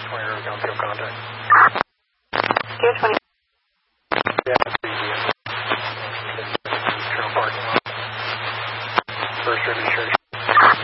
20 downfield contact. Gear 20. Yeah, that's easy. Trail parking lot. First ready to